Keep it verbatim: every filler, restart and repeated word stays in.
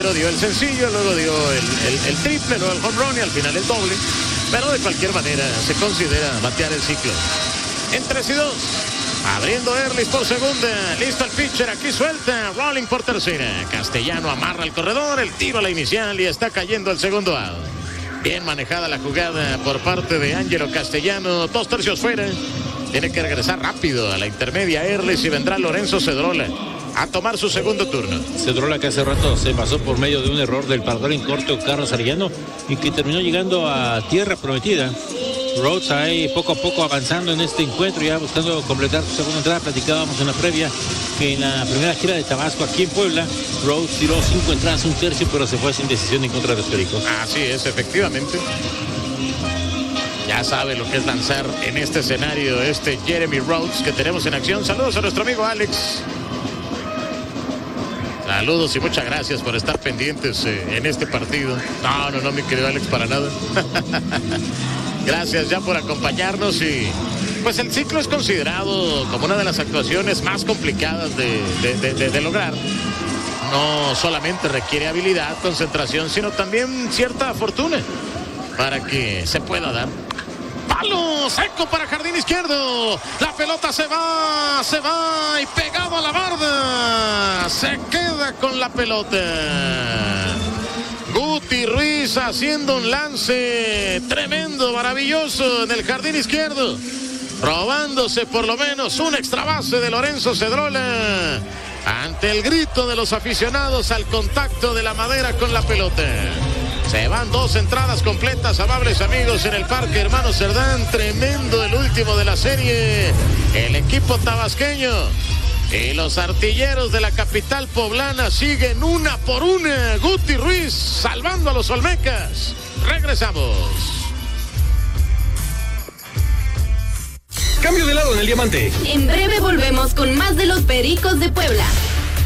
dio el sencillo, luego dio el, el, el triple, luego el home run y al final el doble. Pero de cualquier manera se considera batear el ciclo. En tres y dos. Abriendo Erlis por segunda. Listo el pitcher. Aquí suelta. Rolling por tercera. Castellano amarra el corredor. El tiro a la inicial y está cayendo el segundo out. Bien manejada la jugada por parte de Ángelo Castellano. Dos tercios fuera. Tiene que regresar rápido a la intermedia Erlis y vendrá Lorenzo Cedrola a tomar su segundo turno. Cedrola, que hace rato se pasó por medio de un error del parador en corto Carlos Arellano y que terminó llegando a tierra prometida. Rhodes ahí poco a poco avanzando en este encuentro, ya buscando completar su segunda entrada. Platicábamos en la previa que en la primera gira de Tabasco aquí en Puebla, Rhodes tiró cinco entradas, un tercio, pero se fue sin decisión en contra de los Pericos. Así es, efectivamente. Ya sabe lo que es lanzar en este escenario este Jeremy Rhodes que tenemos en acción. Saludos a nuestro amigo Alex. Saludos y muchas gracias por estar pendientes eh, en este partido. No, no, no, mi querido Alex, para nada. Gracias ya por acompañarnos y pues el ciclo es considerado como una de las actuaciones más complicadas de, de, de, de, de lograr. No solamente requiere habilidad, concentración, sino también cierta fortuna para que se pueda dar. Palo seco para jardín izquierdo. La pelota se va, se va y pegado a la barda. Se queda con la pelota. Guti Ruiz haciendo un lance tremendo, maravilloso en el jardín izquierdo. Robándose por lo menos un extra base de Lorenzo Cedrola. Ante el grito de los aficionados al contacto de la madera con la pelota. Se van dos entradas completas, amables amigos, en el Parque Hermano Cerdán. Tremendo el último de la serie. El equipo tabasqueño y los artilleros de la capital poblana siguen una por una. Guti Ruiz salvando a los Olmecas. Regresamos. Cambio de lado en el diamante. En breve volvemos con más de los Pericos de Puebla.